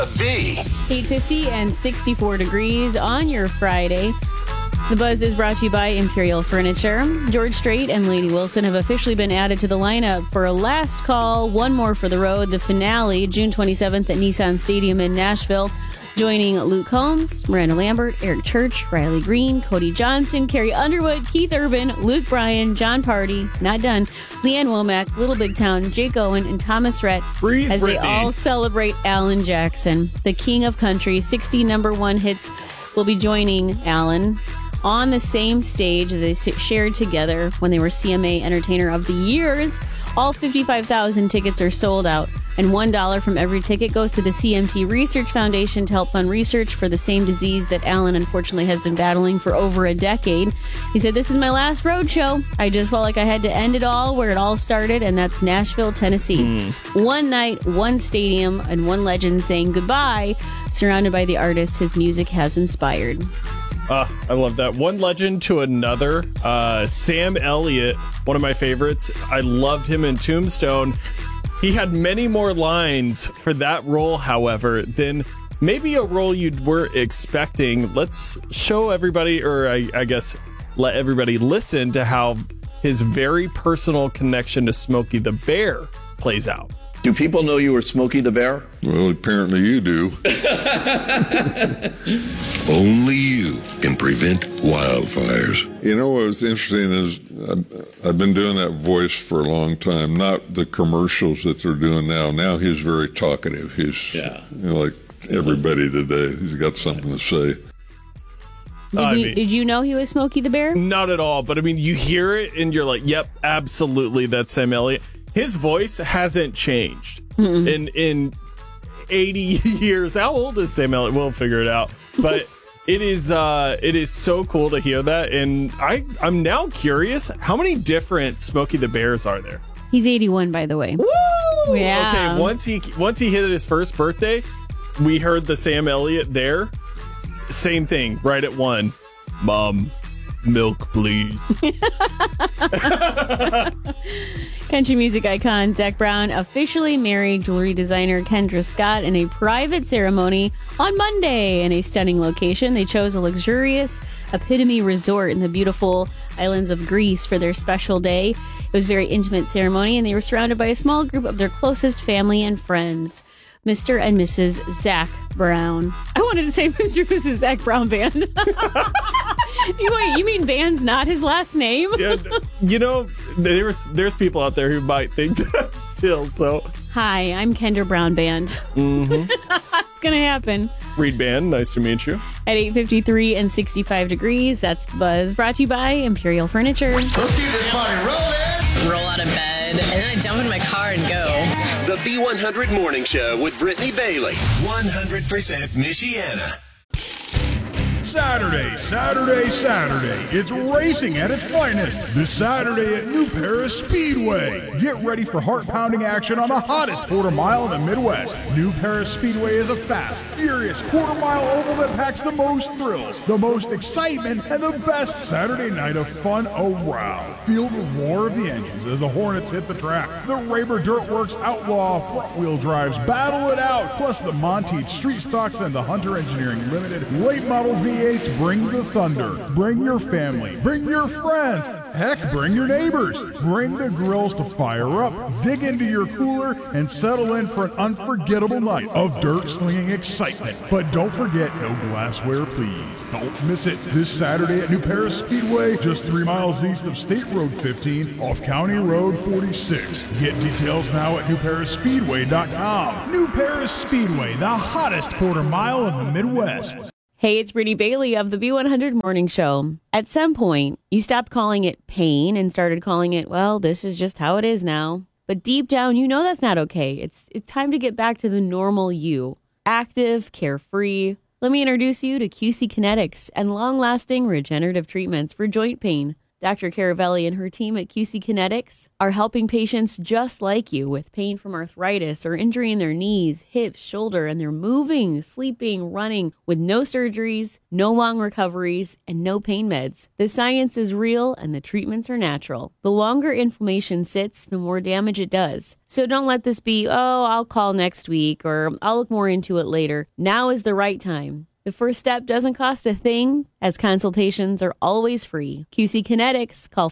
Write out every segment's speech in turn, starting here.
B. 8:50 and 64 degrees on your Friday. The Buzz is brought to you by Imperial Furniture. George Strait and Lady Wilson have officially been added to the lineup for a last call, one more for the road, the finale, June 27th at Nissan Stadium in Nashville. Joining Luke Combs, Miranda Lambert, Eric Church, Riley Green, Cody Johnson, Carrie Underwood, Keith Urban, Luke Bryan, John Party, not done, Leanne Womack, Little Big Town, Jake Owen, and Thomas Rhett Breathe, as Brittany. they all celebrate Alan Jackson, the king of country. 60 number one hits will be joining Alan on the same stage they shared together when they were CMA Entertainer of the Years. All 55,000 tickets are sold out, and $1 from every ticket goes to the CMT Research Foundation to help fund research for the same disease that Alan unfortunately has been battling for over a decade. He said, "This is my last road show. I just felt like I had to end it all where it all started, and that's Nashville, Tennessee. One night, one stadium, and one legend saying goodbye, surrounded by the artists his music has inspired." I love that. One legend to another. Sam Elliott, one of my favorites. I loved him in Tombstone. He had many more lines for that role, however, than maybe a role you were expecting. Let's show everybody, or I guess let everybody listen to how his very personal connection to Smokey the Bear plays out. Do people know you were Smokey the Bear? Well, apparently you do. Only you can prevent wildfires. You know what was interesting is I've been doing that voice for a long time, not the commercials that they're doing now. Now he's very talkative. He's like everybody today. He's got something to say. Did you know he was Smokey the Bear? Not at all, but I mean, you hear it and you're like, yep, absolutely, that's Sam Elliott. His voice hasn't changed in 80 years. How old is Sam Elliott? We'll figure it out. But it is so cool to hear that. And I'm now curious, how many different Smokey the Bears are there? He's 81, by the way. Woo! Yeah. Okay, once he hit his first birthday, we heard the Sam Elliott there. Same thing, right at 1. Mom, milk, please. Country music icon Zac Brown officially married jewelry designer Kendra Scott in a private ceremony on Monday in a stunning location. They chose a luxurious Epitome Resort in the beautiful islands of Greece for their special day. It was a very intimate ceremony, and they were surrounded by a small group of their closest family and friends. Mr. and Mrs. Zac Brown. I wanted to say Mr. and Mrs. Zac Brown Band. Wait, you mean Band's not his last name? Yeah, you know, there's people out there who might think that still, so. Hi, I'm Kendra Brown Band. Mm-hmm. It's going to happen. Reed Band, nice to meet you. At 8:53 and 65 degrees, that's the Buzz, brought to you by Imperial Furniture. Let's keep this party rolling. Roll out of bed, and then I jump in my car and go. The B100 Morning Show with Brittany Bailey. 100% Michiana. Saturday. It's racing at its finest. This Saturday at New Paris Speedway. Get ready for heart-pounding action on the hottest quarter mile in the Midwest. New Paris Speedway is a fast, furious quarter-mile oval that packs the most thrills, the most excitement, and the best Saturday night of fun around. Feel the roar of the engines as the Hornets hit the track. The Raber Dirtworks Outlaw front-wheel drives battle it out. Plus the Monteith Street Stocks and the Hunter Engineering Limited late model V8s bring the thunder. Bring your family. Bring your friends. Heck, bring your neighbors. Bring the grills to fire up. Dig into your cooler and settle in for an unforgettable night of dirt-slinging excitement. But don't forget, no glassware, please. Don't miss it. This Saturday at New Paris Speedway, just 3 miles east of State Road 15 off County Road 46. Get details now at newparisspeedway.com. New Paris Speedway, the hottest quarter mile in the Midwest. Hey, it's Brittany Bailey of the B100 Morning Show. At some point, you stopped calling it pain and started calling it, well, this is just how it is now. But deep down, you know that's not okay. It's time to get back to the normal you. Active, carefree. Let me introduce you to QC Kinetics and long-lasting regenerative treatments for joint pain. Dr. Caravelli and her team at QC Kinetics are helping patients just like you with pain from arthritis or injury in their knees, hips, shoulder, and they're moving, sleeping, running with no surgeries, no long recoveries, and no pain meds. The science is real and the treatments are natural. The longer inflammation sits, the more damage it does. So don't let this be, oh, I'll call next week or I'll look more into it later. Now is the right time. The first step doesn't cost a thing, as consultations are always free. QC Kinetics, call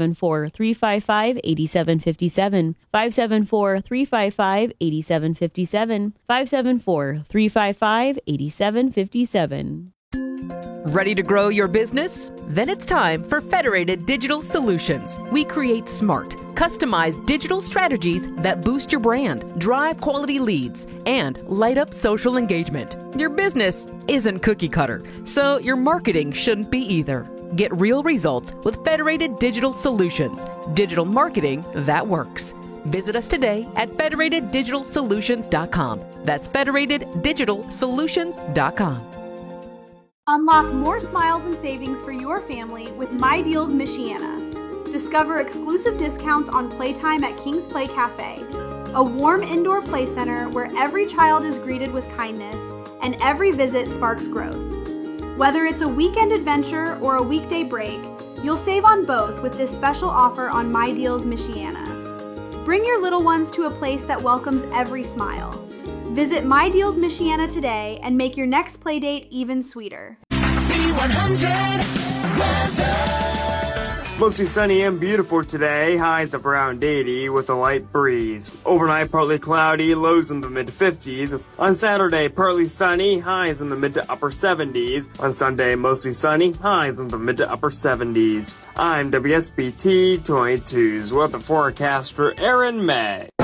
574-355-8757, 574-355-8757, 574-355-8757. Ready to grow your business? Then it's time for Federated Digital Solutions. We create smart, customized digital strategies that boost your brand, drive quality leads, and light up social engagement. Your business isn't cookie cutter, so your marketing shouldn't be either. Get real results with Federated Digital Solutions. Digital marketing that works. Visit us today at federateddigitalsolutions.com. That's federateddigitalsolutions.com. Unlock more smiles and savings for your family with My Deals Michiana. Discover exclusive discounts on playtime at King's Play Cafe, a warm indoor play center where every child is greeted with kindness and every visit sparks growth. Whether it's a weekend adventure or a weekday break, you'll save on both with this special offer on My Deals Michiana. Bring your little ones to a place that welcomes every smile. Visit My Deals Michiana today and make your next play date even sweeter. B100 weather. Mostly sunny and beautiful today, highs of around 80 with a light breeze. Overnight partly cloudy, lows in the mid-50s. On Saturday, partly sunny, highs in the mid to upper 70s. On Sunday, mostly sunny, highs in the mid to upper 70s. I'm WSBT 22's weather forecaster Aaron May.